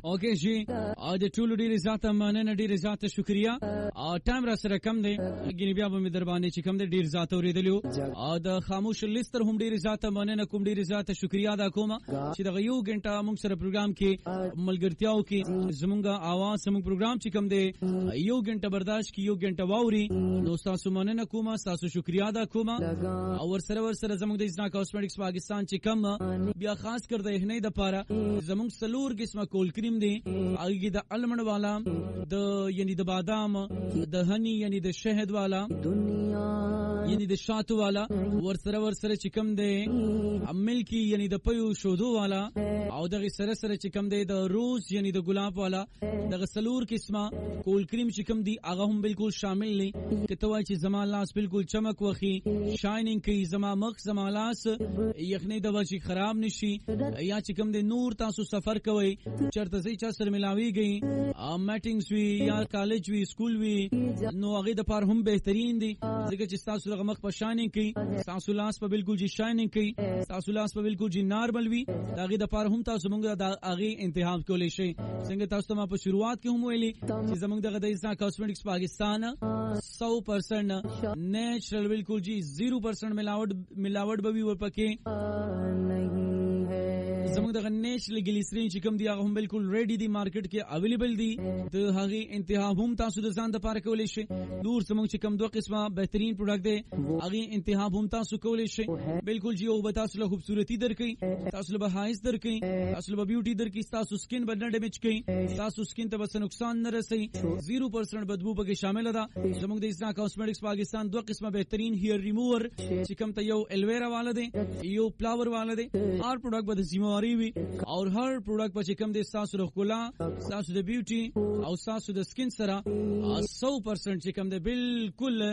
اوکے جی د ټولو ډیره زیاته مننه ډیره زیاته شکریا ټایم را سره کم دی ګینه بیا به مې در باندې چې کم دی ډیر زیاته اوریدلو د خاموش لستر هم ډیره زیاته مننه کوم ډیره زیاته شکریا ادا کوم چې د یو غنټه موږ سره پروګرام کې ملګرتیاو کې زمونږه आवाज زموږ پروګرام چې کم دی یو غنټه برداشت کی یو غنټه واوري نو تاسو مننه کوم تاسو شکریا ادا کوم او ور سره زموږ د اسنا کاسمیټکس پاکستان چې کم بیا خاص کر د هنې د پاره زموږ سلور قسمه کول کریم دی اګه د المند والا د یعنی د بادام د هنی یعنی د شهد والا یعنی د شاتو والا ور سره چې کم دی ملکی یعنی د پيو شودو والا او دغه سره چې کم دی د روز یعنی د ګلاب والا دغه سلور قسمه کول کریم چې کم دی هغه هم بالکل شامل نه کته وای چې زما لاس بالکل چمک وخی شاینینګ کوي زما مخ زما لاس یخنی د وجه خراب نشي یا چې کم دی نور تاسو سفر کوي چرته زی چا سره ملاویږي میټینګز وی یا کالج وی سکول وی نو هغه د پاره هم بهترین دی ځکه چې تاسو د مخ په شاینینګ کوي تاسو لاس په بالکل جی شاینینګ کوي تاسو لاس په بالکل جی نارمل وی هغه د پاره هم تاسو موږ د هغه انتخاب کولای شئ څنګه تاسو ته په شروعات کې هم ویلي چې زموږ دغه د اسنا کاسمیټکس پاکستان 100% نیچرل بالکل جی 0% ملاوٹ به وي ورپکې زموږ د نیچرل ګلیسرین چې کوم دی هغه هم بالکل ریډي دی مارکیټ کې اویلیبل دی د هغه انتخاب هم تاسو د ځان د پاره کولای شئ نور زموږ چې کوم دوه قسمه بهترین پروډکټ دی هغه انتخاب هم تاسو کولای شئ بالکل جی او به تاسو له خوبصورتي درکې تاسو له هایس درکې تاسو له بیوټي درکې تاسو سکین باندې ډیمیج کوي تاسو سکین ته بس نقصان نه رسي 0% بدبو پکې شامل ده زموږ د اسنا کاسمیټکس پاکستان دوه قسمه بهترین هیر ریموور چې کوم ته یو الویرا والا دی یو فلاور والا دی هر پروډکټ به ذمہواری وي او هر پروډکټ په چې کوم د تاسو رخلا تاسو د بیوټي او تاسو د سکین سره 100% چې کوم دی بالکل